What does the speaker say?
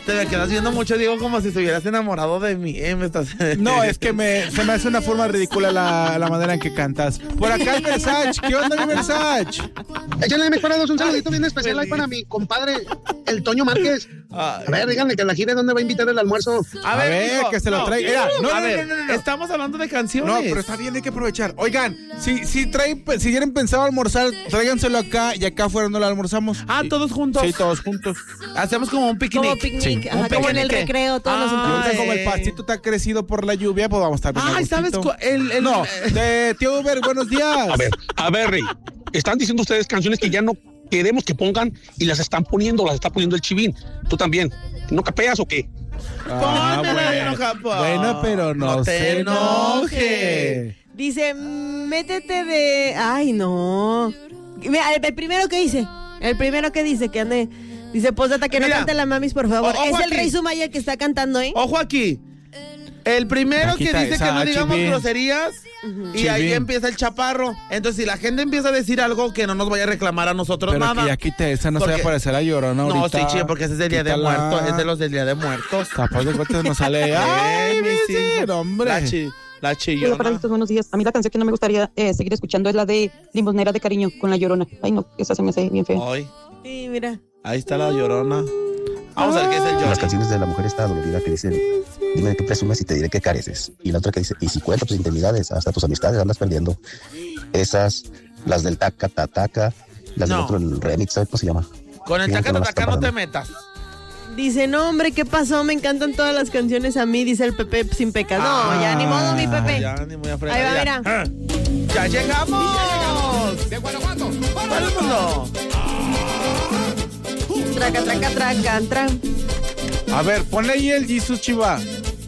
Te me quedas viendo mucho, Diego, como si estuvieras enamorado de mí. No, es que se me hace una forma ridícula la manera en que cantas. Por acá el Versace. ¿Qué onda, mi Versace? Échale, mejorados, un saludito bien especial ahí para mi compadre, el Toño Márquez. A ver, díganle que la gira dónde va a invitar el almuerzo. A ver, hijo, que se lo traiga. No. Estamos hablando de canciones. No, pero está bien, hay que aprovechar. Oigan, si quieren pensado almorzar, tráiganselo acá y acá afuera no lo almorzamos. ¿Todos juntos? Sí, todos juntos. Hacemos como un picnic. Como picnic, Sí, ajá, como en el recreo, todos nos Y ahorita juntamos. como el pastito está crecido por la lluvia, pues vamos a estar bien a ¿sabes gustito. No, Tío Uber, buenos días. A ver, Rey, están diciendo ustedes canciones que ya no queremos que pongan y las está poniendo el Chivín. ¿Tú también? ¿No capeas o qué? Bueno, pero no se enoje. Dice, métete de... Ay, no. Mira, el primero que dice. El primero que dice que ande... Dice, postdata, que no cante la mamis, por favor. Es el Rey Sumaya el que está cantando, ¿eh? Ojo aquí. El primero que dice que no digamos Chivín. groserías y ahí empieza el chaparro. Entonces, si la gente empieza a decir algo, que no nos vaya a reclamar a nosotros Pero nada. que ya quite esa, no se va a parecer a Llorona No, ahorita. sí, chido, porque ese es del Día de Muertos. Es de los del Día de Muertos. Capaz de cuentas nos sale. ¡Ay, mi hijos! ¡Hombre! La Hola, chillona. paraditos, buenos días. A mí la canción que no me gustaría seguir escuchando es la de Limosnera de Cariño con La Llorona. Ay, no, esa se me hace bien fea. Ay, Sí, mira. ahí está la Llorona. Vamos a ver qué es el Johnny. Las canciones de la mujer está dolorida que dicen, dime de qué presumes y te diré qué careces. Y la otra que dice, y si cuento tus intimidades, hasta tus amistades andas perdiendo. Esas, las del taca, tataca, las del otro, el remix, ¿sabes cómo se llama? Con el Fíjate, taca no las taca están no te pasando. metas. Dice, no, hombre, ¿qué pasó? Me encantan todas las canciones a mí, dice el Pepe sin pecado. No, ya ni modo, mi Pepe. Ya, ni voy a fregar. Ahí va, ya. mira. ¡Ya llegamos! De Guanajuato. ¡Todo el mundo! Traca, traca, traca, tra. A ver, ponle ahí el Jesus Chiva.